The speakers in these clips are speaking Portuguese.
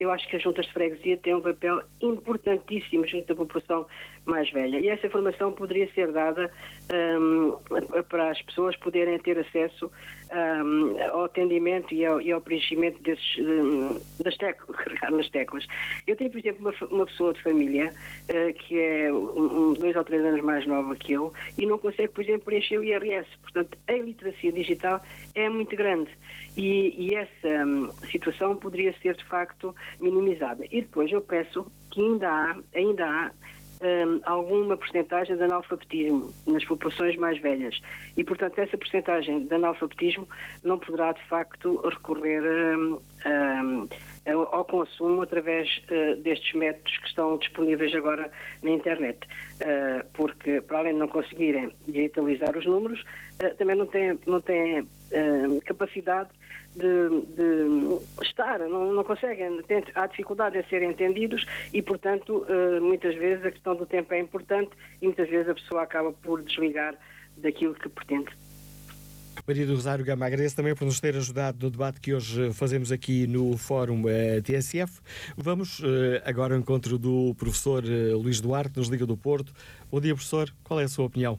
eu acho que as juntas de freguesia têm um papel importantíssimo junto da população mais velha. E essa informação poderia ser dada para as pessoas poderem ter acesso ao atendimento e ao preenchimento das teclas, carregar nas teclas. Eu tenho, por exemplo, uma pessoa de família que é 2 ou 3 anos mais nova que eu e não consegue, por exemplo, preencher o IRS. Portanto, a iliteracia digital é muito grande e essa situação poderia ser, de facto, minimizada. E depois eu peço que ainda há alguma porcentagem de analfabetismo nas populações mais velhas e, portanto, essa porcentagem de analfabetismo não poderá, de facto, recorrer ao consumo através destes métodos que estão disponíveis agora na internet, porque, para além de não conseguirem digitalizar os números, também não têm capacidade de estar, não conseguem, há dificuldade em serem entendidos e, portanto, muitas vezes a questão do tempo é importante e muitas vezes a pessoa acaba por desligar daquilo que pretende. Maria do Rosário Gama, agradeço também por nos ter ajudado no debate que hoje fazemos aqui no Fórum TSF. Vamos agora ao encontro do professor Luís Duarte, nos Liga do Porto. Bom dia, professor. Qual é a sua opinião?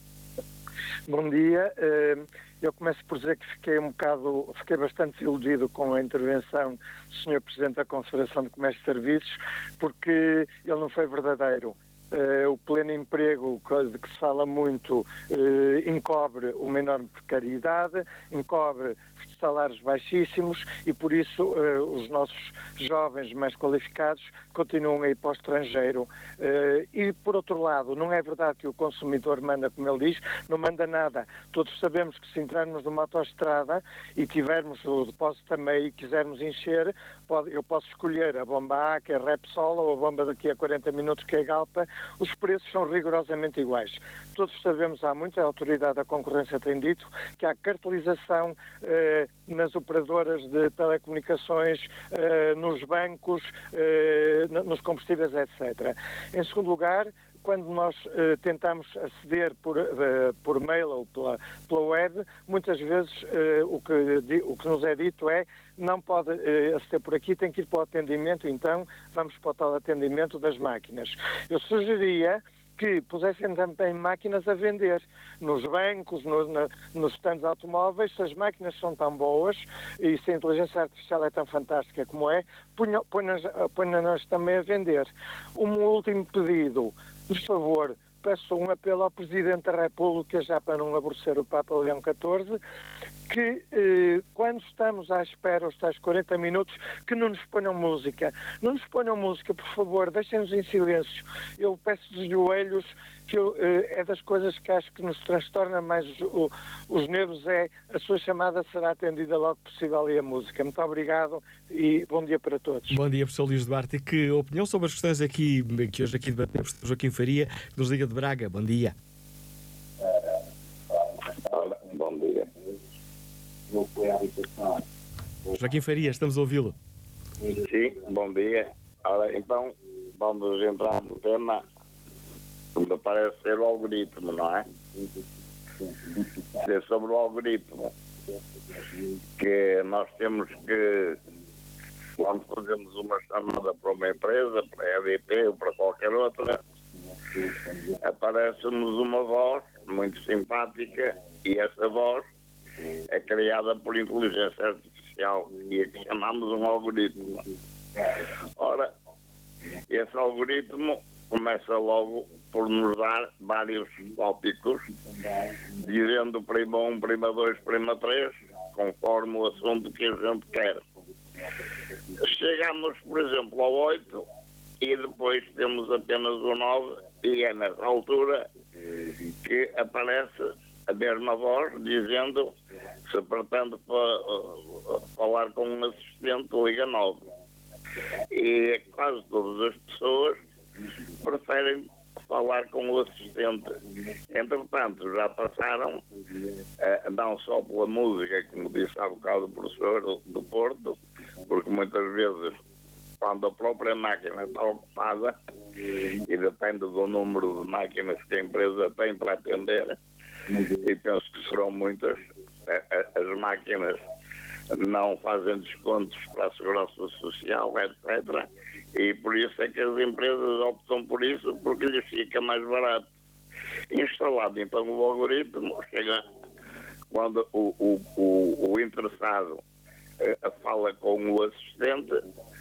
Bom dia. Eu começo por dizer que fiquei bastante desiludido com a intervenção do Sr. Presidente da Confederação de Comércio e Serviços, porque ele não foi verdadeiro. O pleno emprego, de que se fala muito, encobre uma enorme precariedade, encobre salários baixíssimos e, por isso, os nossos jovens mais qualificados continuam a ir para o estrangeiro. E, por outro lado, não é verdade que o consumidor manda, como ele diz, não manda nada. Todos sabemos que se entrarmos numa autoestrada e tivermos o depósito a meio e quisermos encher, eu posso escolher a bomba A, que é Repsol, ou a bomba daqui a 40 minutos, que é Galpa. Os preços são rigorosamente iguais. Todos sabemos, há muito, a Autoridade da Concorrência tem dito, que há cartelização nas operadoras de telecomunicações, nos bancos, nos combustíveis, etc. Em segundo lugar, quando nós tentamos aceder por mail ou pela web, muitas vezes o que nos é dito é não pode aceder por aqui, tem que ir para o atendimento, então vamos para o tal atendimento das máquinas. Eu sugeria que pusessem também máquinas a vender nos bancos, nos stands automóveis. Se as máquinas são tão boas e se a inteligência artificial é tão fantástica como é, ponham-nas também a vender. Um último pedido, por favor, peço um apelo ao Presidente da República, já para não aborrecer o Papa Leão XIV, que quando estamos à espera, os tais 40 minutos, que não nos ponham música. Não nos ponham música, por favor, deixem-nos em silêncio. Eu peço de joelhos, que é das coisas que acho que nos transtorna mais os nervos, é a sua chamada será atendida logo possível e a música. Muito obrigado e bom dia para todos. Bom dia, professor Luís Duarte. Que opinião sobre as questões aqui, que hoje aqui debatemos, professor Joaquim Faria, que nos liga de Braga. Bom dia. Bom dia. Joaquim Faria, estamos a ouvi-lo. Sim, bom dia. Ora, então, vamos entrar no tema que me parece ser o algoritmo, não é? É sobre o algoritmo que nós temos que, quando fazemos uma chamada para uma empresa, para a EDP ou para qualquer outra, aparece-nos uma voz muito simpática e essa voz é criada por inteligência artificial e a que chamamos um algoritmo. Ora, esse algoritmo começa logo por nos dar vários tópicos, dizendo prima 1, prima 2, prima 3, conforme o assunto que a gente quer. Chegamos, por exemplo, ao 8 e depois temos apenas o 9 e é nessa altura que aparece a mesma voz dizendo se pretende falar com um assistente, liga 9. E quase todas as pessoas preferem falar com o assistente. Entretanto, já passaram, não só pela música, como disse há bocado o professor do Porto, porque muitas vezes, quando a própria máquina está ocupada, e depende do número de máquinas que a empresa tem para atender, e penso que serão muitas, as máquinas não fazem descontos para a segurança social, etc. E por isso é que as empresas optam por isso, porque lhes fica mais barato. Instalado então o algoritmo, chega quando o interessado fala com o assistente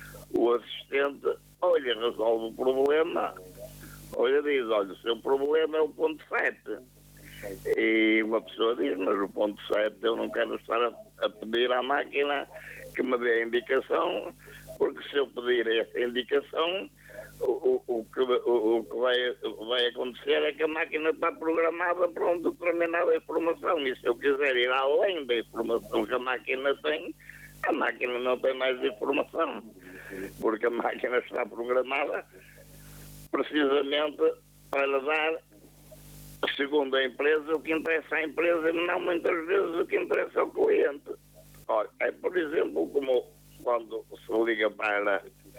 olha, resolve o problema, olha, diz, olha, o seu problema é o ponto 7. E uma pessoa diz, mas o ponto 7 eu não quero estar a pedir à máquina que me dê a indicação, porque se eu pedir essa indicação, o que vai acontecer é que a máquina está programada para uma determinada informação, e se eu quiser ir além da informação que a máquina não tem mais informação, porque a máquina está programada precisamente para dar, segundo a empresa, o que interessa à empresa, e não muitas vezes o que interessa ao cliente. Olha, é por exemplo como quando se liga para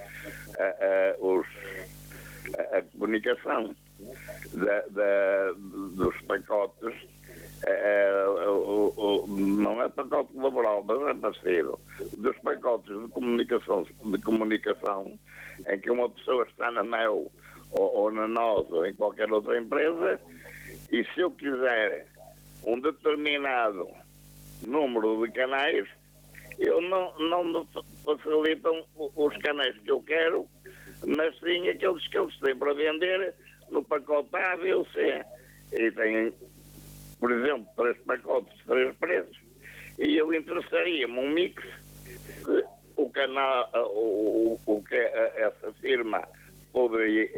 a comunicação dos pacotes, não é pacote laboral, mas é parceiro, dos pacotes de comunicação em que uma pessoa está na MEL ou na NOS ou em qualquer outra empresa, e se eu quiser um determinado número de canais, eu não me facilitam os canais que eu quero, mas sim aqueles que eles têm para vender no pacote A, B ou C. E têm, por exemplo, 3 pacotes, 3 preços. E eu interessaria-me um mix que o canal, o que essa firma poderia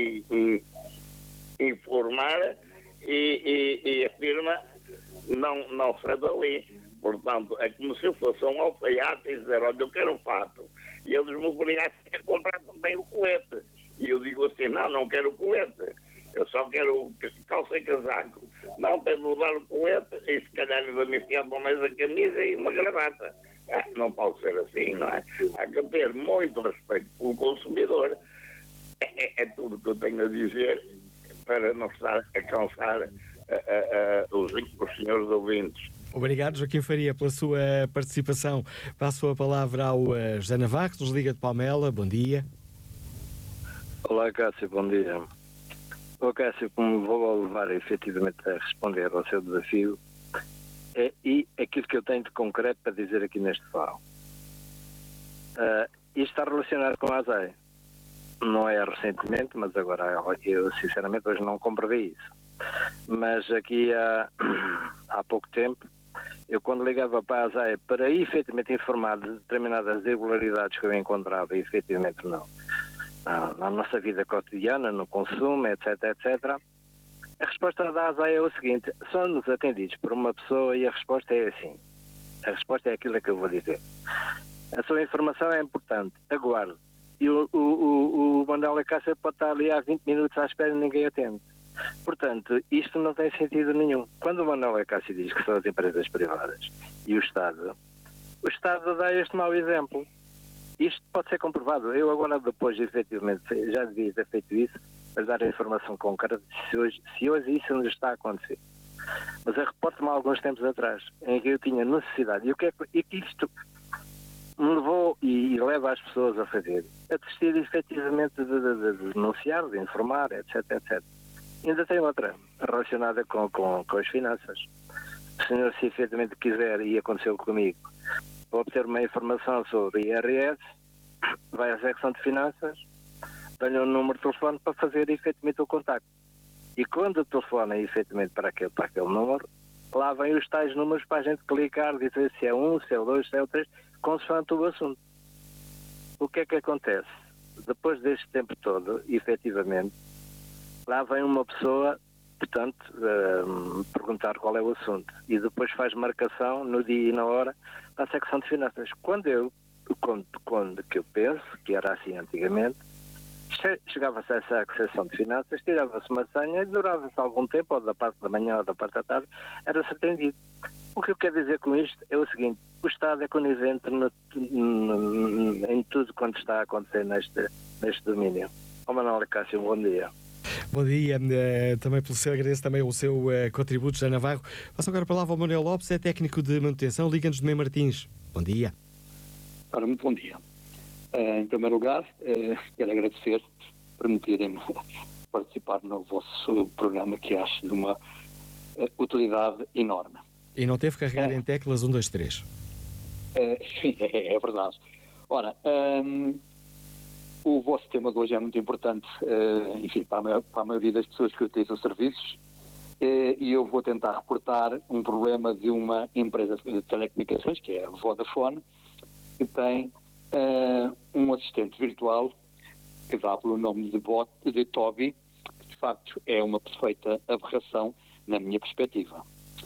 informar e a firma não sai dali. Portanto, é como se eu fosse um alfaiate e dizer, olha, eu quero um fato. E eles me obrigassem a comprar também o colete. E eu digo assim, não quero o colete. Eu só quero calça e casaco. Não, para mudar o colete e se calhar ainda me enfiar para mais a camisa e uma gravata. Não pode ser assim, não é? Há que ter muito respeito pelo consumidor. É tudo que eu tenho a dizer para não estar a cansar os senhores ouvintes. Obrigado, Joaquim Faria, pela sua participação. Passo a palavra ao José Navarro, nos Liga de Palmela. Bom dia. Olá, Cássio, bom dia. Cássio, como vou levar efetivamente a responder ao seu desafio, e aquilo que eu tenho de concreto para dizer aqui neste fórum. Isto está relacionado com a ASAE. Não é recentemente, mas agora eu sinceramente hoje não comprovei isso. Mas aqui há pouco tempo, eu quando ligava para a ASAE para efetivamente informar de determinadas irregularidades que eu encontrava, efetivamente na nossa vida cotidiana, no consumo, etc, a resposta da ASAE é o seguinte: somos atendidos por uma pessoa e a resposta é assim. A resposta é aquilo que eu vou dizer. A sua informação é importante, aguarde. E o Manuel Acácio pode estar ali há 20 minutos à espera e ninguém atende. Portanto, isto não tem sentido nenhum. Quando o Manuel Acácio diz que são as empresas privadas e o Estado dá este mau exemplo. Isto pode ser comprovado. Eu agora, depois, efetivamente, já devia ter feito isso, mas dar a informação concreta se hoje isso não está a acontecer. Mas eu reporto-me há alguns tempos atrás, em que eu tinha necessidade, e que isto me levou e leva as pessoas a fazer, a desistir efetivamente de denunciar, de informar, etc. Ainda tem outra, relacionada com as finanças. Se o senhor, se efetivamente quiser, e aconteceu comigo, obter uma informação sobre IRS, vai à secção de finanças, dá-lhe um número de telefone para fazer efetivamente o contacto. E quando telefona efetivamente para aquele número, lá vem os tais números para a gente clicar, dizer se é 1, se é 2, se é 3, consoante o assunto. O que é que acontece? Depois deste tempo todo, efetivamente, lá vem uma pessoa, portanto, perguntar qual é o assunto. E depois faz marcação no dia e na hora à secção de finanças. Quando que eu penso, que era assim antigamente, chegava-se a essa secção de finanças, tirava-se uma senha e durava-se algum tempo, ou da parte da manhã ou da parte da tarde, era-se atendido. O que eu quero dizer com isto é o seguinte: o Estado é conivente em tudo quanto está a acontecer neste domínio. Manuel Acácio, bom dia. Bom dia, também agradeço também o seu contributo, José Navarro. Passo agora a palavra ao Manuel Lopes, é técnico de manutenção, Liga-nos de Mem Martins. Bom dia. Ora, muito bom dia. Em primeiro lugar, quero agradecer por me terem participar no vosso programa, que acho de uma utilidade enorme. E não teve que carregar em teclas 1, 2, 3. Sim, é verdade. Ora, o vosso tema de hoje é muito importante, enfim, para a maioria das pessoas que utilizam serviços, e eu vou tentar reportar um problema de uma empresa de telecomunicações, que é a Vodafone, que tem um assistente virtual que dá pelo nome de Toby, que de facto é uma perfeita aberração na minha perspectiva.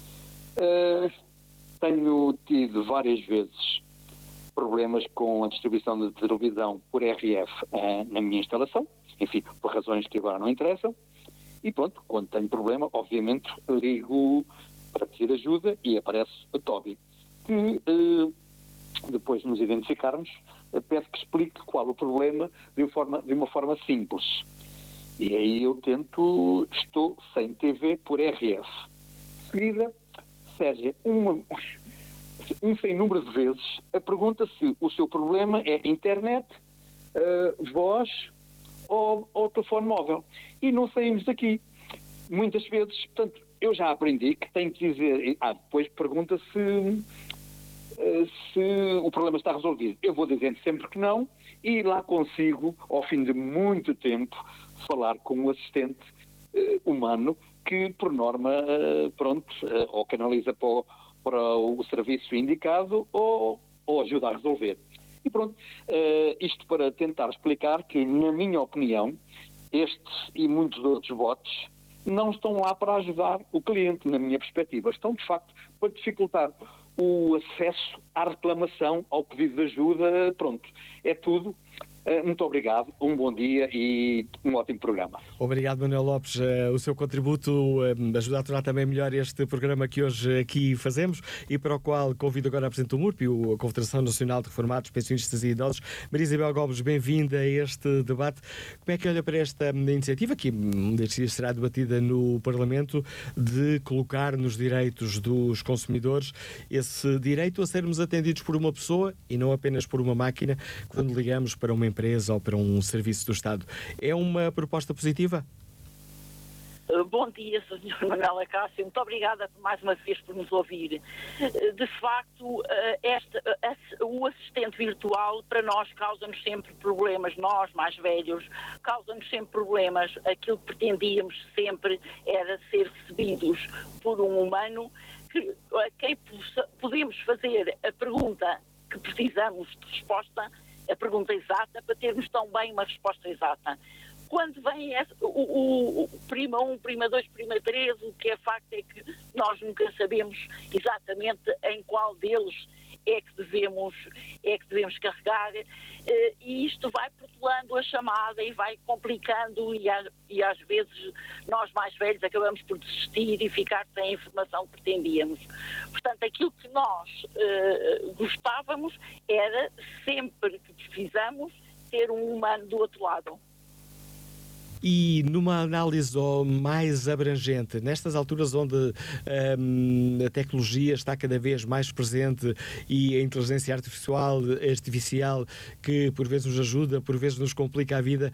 Tenho tido várias vezes problemas com a distribuição de televisão por RF na minha instalação, enfim, por razões que agora não interessam, e pronto, quando tenho problema, obviamente ligo para pedir ajuda e aparece a Toby, que depois de nos identificarmos, peço que explique qual o problema de uma forma simples. E aí eu estou sem TV por RF. De seguida, Sérgio, um sem número de vezes, a pergunta se o seu problema é internet, voz ou telefone móvel. E não saímos daqui. Muitas vezes, portanto, eu já aprendi que tenho que dizer, depois pergunta se o problema está resolvido. Eu vou dizendo sempre que não, e lá consigo, ao fim de muito tempo, falar com um assistente humano que, por norma, ou canaliza para o serviço indicado ou ajuda a resolver. E pronto, isto para tentar explicar que, na minha opinião, estes e muitos outros bots não estão lá para ajudar o cliente, na minha perspectiva. Estão, de facto, para dificultar o acesso à reclamação, ao pedido de ajuda, pronto. É tudo. Muito obrigado, um bom dia e um ótimo programa. Obrigado, Manuel Lopes. O seu contributo ajuda a tornar também melhor este programa que hoje aqui fazemos e para o qual convido agora a Presidente do MURP, a Confederação Nacional de Reformados, Pensionistas e Idosos. Maria Isabel Gomes, bem-vinda a este debate. Como é que olha para esta iniciativa, que destes dias será debatida no Parlamento, de colocar nos direitos dos consumidores esse direito a sermos atendidos por uma pessoa e não apenas por uma máquina quando ligamos para uma empresa ou para um serviço do Estado? É uma proposta positiva? Bom dia, Sr. Manuel Acácio. Muito obrigada mais uma vez por nos ouvir. De facto, o assistente virtual para nós causa-nos sempre problemas, nós mais velhos, causa-nos sempre problemas. Aquilo que pretendíamos sempre era ser recebidos por um humano a quem podemos fazer a pergunta que precisamos de resposta, a pergunta exata, para termos também uma resposta exata. Quando vem o prima 1, prima 2, prima 3, o que é facto é que nós nunca sabemos exatamente em qual deles é que devemos carregar, e isto vai protelando a chamada e vai complicando e às vezes nós mais velhos acabamos por desistir e ficar sem a informação que pretendíamos. Portanto, aquilo que nós gostávamos era, sempre que precisamos, ter um humano do outro lado. E numa análise mais abrangente, nestas alturas onde a tecnologia está cada vez mais presente e a inteligência artificial que por vezes nos ajuda, por vezes nos complica a vida,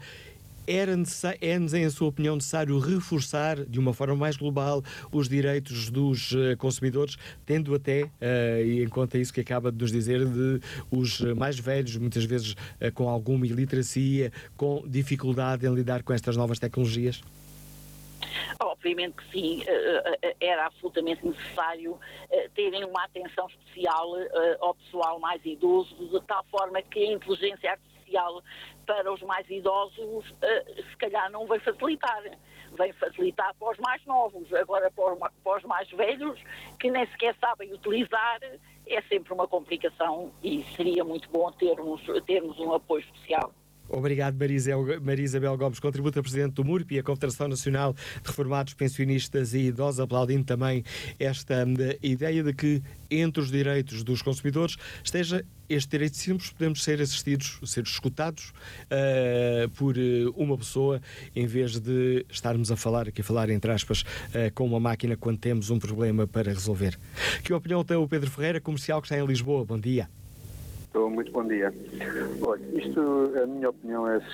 é, em sua opinião, necessário reforçar de uma forma mais global os direitos dos consumidores, tendo até em conta isso que acaba de nos dizer, de os mais velhos, muitas vezes com alguma iliteracia, com dificuldade em lidar com estas novas tecnologias? Obviamente que sim, era absolutamente necessário terem uma atenção especial ao pessoal mais idoso, de tal forma que a inteligência artificial para os mais idosos se calhar não vai facilitar. Vem facilitar para os mais novos. Agora para os mais velhos, que nem sequer sabem utilizar, é sempre uma complicação e seria muito bom termos um apoio especial. Obrigado, Maria Isabel Gomes, contributa Presidente do MURP e a Confederação Nacional de Reformados, Pensionistas e Idosos, aplaudindo também esta ideia de que entre os direitos dos consumidores esteja este direito simples, podemos ser assistidos, ser escutados por uma pessoa, em vez de estarmos a falar entre aspas, com uma máquina quando temos um problema para resolver. Que opinião tem o Pedro Ferreira, comercial, que está em Lisboa? Bom dia. Muito bom dia. Olha, a minha opinião é a